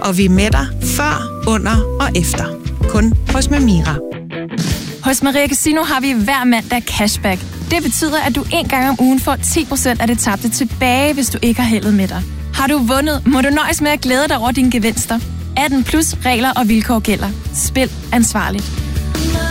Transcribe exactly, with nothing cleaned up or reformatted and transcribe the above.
Og vi er med dig før, under og efter. Kun hos Memira. Hos Maria Casino har vi hver mandag cashback. Det betyder, at du en gang om ugen får ti procent af det tabte tilbage, hvis du ikke har heldet med dig. Har du vundet, må du nøjes med at glæde dig over dine gevinster. atten plus regler og vilkår gælder. Spil ansvarligt.